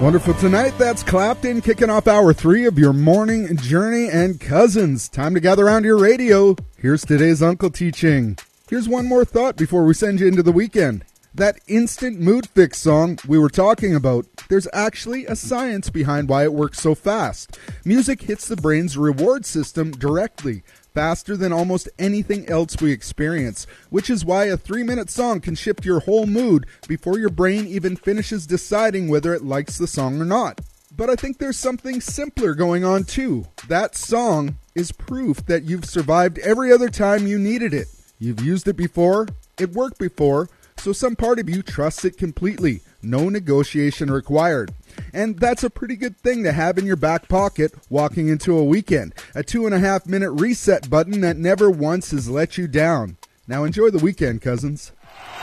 Wonderful tonight. That's Clapton kicking off hour 3 of your morning journey and cousins. Time to gather around your radio. Here's today's Uncle teaching. Here's one more thought before we send you into the weekend. That instant mood fix song we were talking about, there's actually a science behind why it works so fast. Music hits the brain's reward system directly, faster than almost anything else we experience, which is why a 3-minute song can shift your whole mood before your brain even finishes deciding whether it likes the song or not. But I think there's something simpler going on too. That song is proof that you've survived every other time you needed it. You've used it before, it worked before, so some part of you trusts it completely. No negotiation required. And that's a pretty good thing to have in your back pocket walking into a weekend. A 2.5-minute reset button that never once has let you down. Now enjoy the weekend, cousins.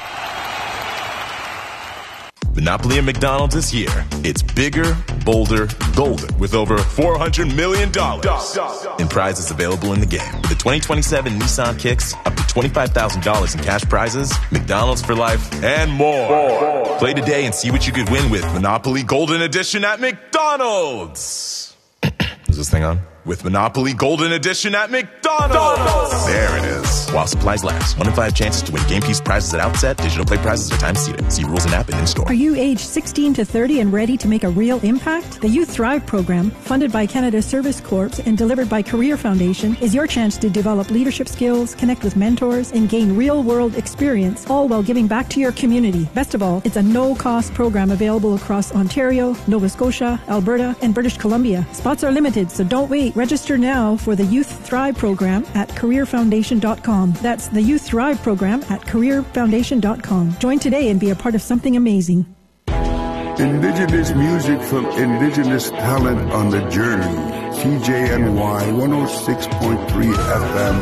Monopoly at McDonald's is here. It's bigger, bolder, golden, with over $400 million in prizes available in the game. With the 2027 Nissan Kicks, up to $25,000 in cash prizes, McDonald's for life, and more. Play today and see what you could win with Monopoly Golden Edition at McDonald's. Is this thing on? With Monopoly Golden Edition at McDonald's. There it is. While supplies last. 1 in 5 chances to win game piece prizes at outset. Digital play prizes are time seated. See rules and app and in-store. Are you aged 16 to 30 and ready to make a real impact? The Youth Thrive program, funded by Canada Service Corps and delivered by Career Foundation, is your chance to develop leadership skills, connect with mentors, and gain real-world experience, all while giving back to your community. Best of all, it's a no-cost program available across Ontario, Nova Scotia, Alberta, and British Columbia. Spots are limited, so don't wait. Register now for the Youth Thrive program at careerfoundation.com. That's the Youth Thrive program at careerfoundation.com. Join today and be a part of something amazing. Indigenous music from Indigenous talent on the journey. CJNY 106.3 FM.